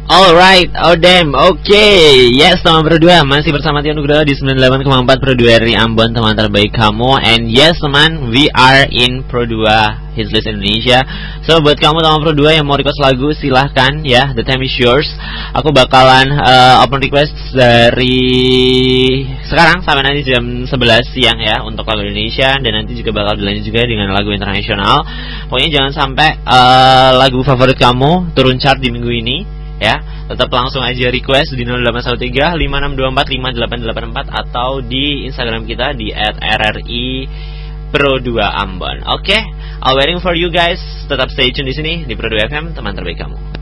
Alright, oh damn, okay. Yes, teman Pro 2 masih bersama Tio Nugroho di 98,4 Pro 2 RRI Ambon, teman terbaik kamu. And yes teman, we are in Pro 2 Hits List Indonesia. So buat kamu teman Pro 2 yang mau request lagu, silahkan ya, the time is yours. Aku bakalan open request dari sekarang sampai nanti jam 11 siang ya, untuk lagu Indonesia. Dan nanti juga bakal dilanjut juga dengan lagu internasional. Pokoknya jangan sampai lagu favorit kamu turun chart di minggu ini ya. Tetap langsung aja request di 0813 5624 5884 atau di Instagram kita di @rri Pro 2 Ambon. Oke, I'll waiting for you guys. Tetap stay tune di sini di Pro 2 FM, teman terbaik kamu.